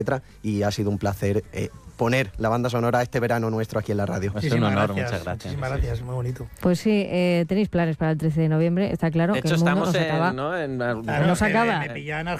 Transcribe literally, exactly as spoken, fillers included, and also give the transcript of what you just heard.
y ha sido un placer eh, poner la banda sonora a este verano nuestro aquí en la radio. Es un honor, gracias, muchas gracias. Muchísimas gracias, muy bonito. Pues sí, eh, tenéis planes para el trece de noviembre, está claro De que hecho, el mundo estamos no se acaba. en... ¿no? en Claro, no se que acaba. Me, me pillan